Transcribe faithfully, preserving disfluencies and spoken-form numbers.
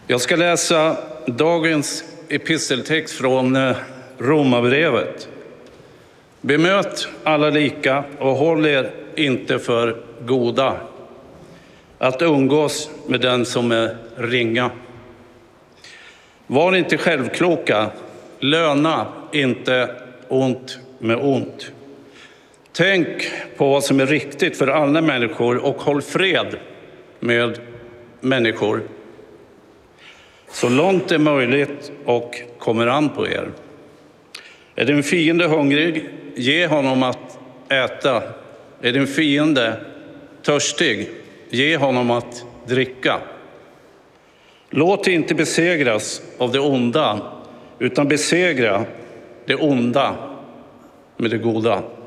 Jag ska läsa dagens episteltext från Romarbrevet. Bemöt alla lika och håll er inte för goda att umgås med den som är ringa. Var inte självkloka, löna inte ont med ont. Tänk på vad som är riktigt för alla människor och håll fred med människor så långt det är möjligt och kommer an på er. Är din fiende hungrig, ge honom att äta. Är din fiende törstig, ge honom att dricka. Låt dig inte besegras av det onda, utan besegra det onda med det goda.